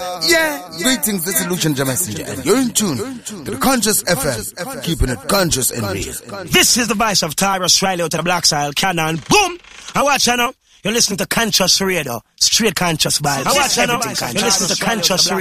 Yeah, greetings, this is Lucian J Messenger, and you're in tune to the Conscious FM, keeping it conscious and real. This is the voice of Tyrus Riley to the Black Soil Cannon. Boom! I watch you now. You're listening to Conscious Radio, straight conscious vibes. I watch you now. You're listening to Conscious Radio.